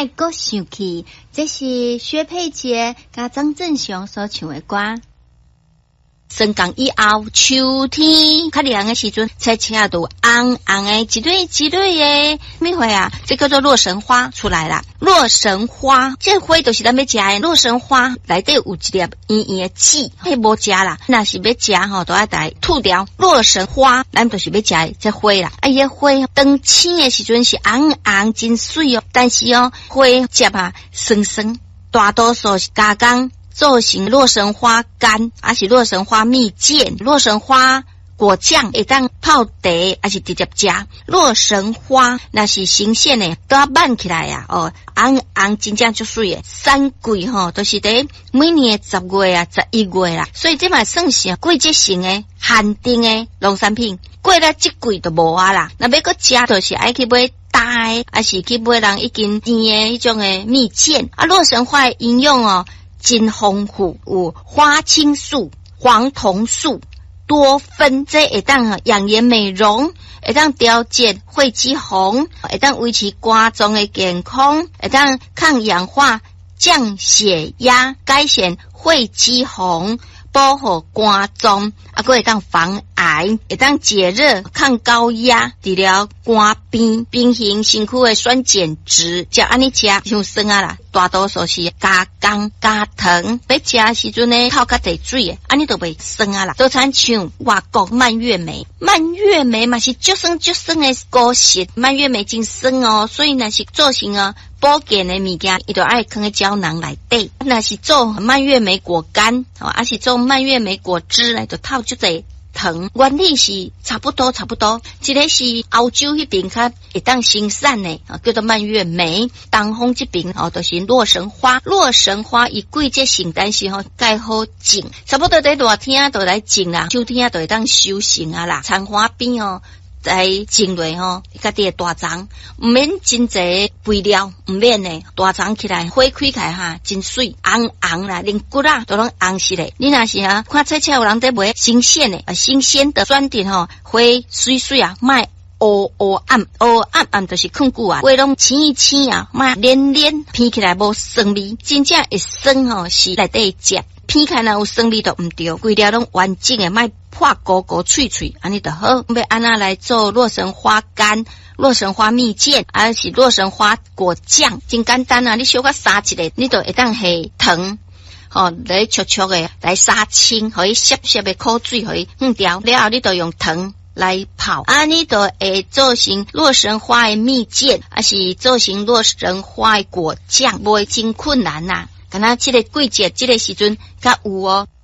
莫阁想起，这是薛佩杰甲张振雄所唱的歌。升降以后，秋天较凉的时阵，才车到红红的一蕊一蕊的咩花啊？这叫做洛神花出来啦。洛神花，这花就是咱要食的。洛神花内底有一粒圆圆的籽，迄无食啦。若是要食吼，都要来吐掉。洛神花，咱就是要食这花啦。啊，伊花当青的时阵是红红真水哦，但是哦，花汁啊酸酸，大多数是加工。做成洛神花干，还是洛神花蜜饯、洛神花果酱，会当泡茶，还是直接食。洛神花那是新鲜的，都要拌起来呀！哦，红红真正就水的。三季吼都是在每年的10月啊、11月啦，所以这嘛算是季节性的限定的农产品。过了这季都无啊啦，那要搁食就是爱去买大的，还是去买人已经甜的迄种的蜜饯。啊，洛神花的营养哦。真丰富，有花青素、黄酮素、多酚，这会当养颜美容，会当调节血脂红，会当维持肝脏的健康，会当抗氧化、降血压、改善血脂红，保护肝脏，还会当防癌，会当解热、抗高压，治疗肝病，平衡身躯的酸碱值。照安尼食像酸啊啦。大多数是加工加糖，要食时阵呢泡较侪水的，安尼都袂酸啊啦。都参像外国蔓越莓，蔓越莓嘛是足酸的果实，蔓越莓真酸哦，所以若是做成哦保健的物件，伊就爱放喺胶囊内底。若是做蔓越莓果干，还是做蔓越莓果汁来，就套足侪。糖原理是差不多，一个是欧洲迄边较会当生产的，叫做蔓越莓。东方这边就是洛神花。洛神花伊季节性，但是介好种，差不多在热天就来种啦，秋天就会当收成啊啦。残花边在种落家己的大丛，唔免真济肥料，唔免呢大丛起来，花开起来哈，真水，红红啦，连骨啊都拢红起来。你若是看菜有人在卖新鲜的，新鲜的选择花水水啊，卖黑暗就是困久啊，花拢青一青啊，卖黏黏，偏起来无酸味，真正会酸是内底食。偏开若有酸味都唔对，规条拢完整的，卖破糊糊脆脆，安尼就好。要安那来做洛神花干、洛神花蜜饯，还是洛神花果酱，真简单啊！你小可撒一个，你就会当下糖，来灼灼的来杀青，可以湿湿的口水可以掉了后，你就用糖来泡，安尼就会做成洛神花的蜜饯，还是做成洛神花的果酱，不会真困难呐。敢若这个季节，这个时阵较有